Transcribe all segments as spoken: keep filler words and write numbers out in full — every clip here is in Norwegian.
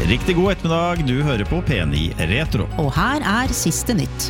Riktig god ettermiddag, du hører på P ni Retro. Og her er siste nytt.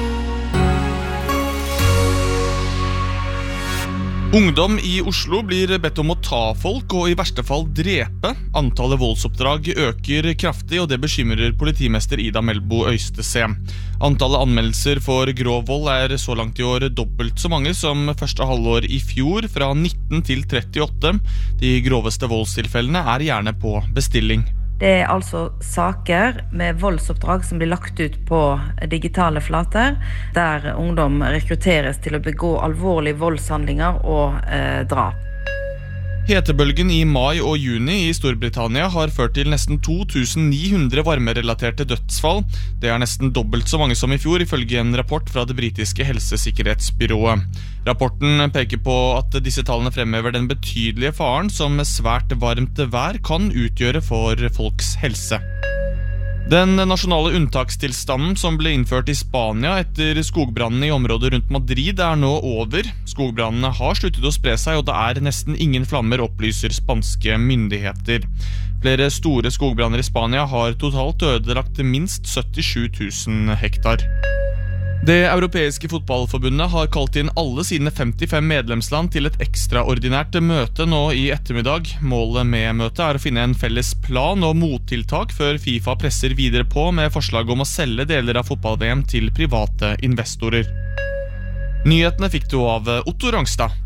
Ungdom i Oslo blir bedt om å ta folk og i verste fall drepe. Antallet voldsoppdrag øker kraftig, og det bekymrer politimester Ida Melbo Øystese. Antallet anmeldelser for grov vold er så langt i år dobbelt så mange som første halvår i fjor, fra nitten til trettiåtte. De groveste voldstilfellene er gjerne på bestilling. Det er altså saker med voldsoppdrag som blir lagt ut på digitale flater, der ungdom rekrutteres til å begå alvorlige voldshandlinger og eh, drap. Hetebølgen i mai og juni i Storbritannia har ført til nesten to tusen ni hundre varmerelaterte dødsfall. Det er nesten dobbelt så mange som i fjor, ifølge en rapport fra det britiske helsesikkerhetsbyrået. Rapporten peker på at disse tallene fremhever den betydelige faren som svært varmt vær kan utgjøre for folks helse. Den nasjonale unntakstilstanden som ble innført i Spania etter skogbrannene i området rundt Madrid er nå over. Skogbrannene har sluttet å spre seg, og det er nesten ingen flammer, opplyser spanske myndigheter. Flere store skogbranner i Spania har totalt ødelagt minst syttisju tusen hektar. Det europeiske fotballforbundet har kalt inn alle sine femtifem medlemsland til et ekstraordinært møte nå i ettermiddag. Målet med møtet er å finne en felles plan og mottiltak før FIFA presser videre på med forslag om å selge deler av fotball-V M til private investorer. Nyhetene fikk du av Otto Rangstad.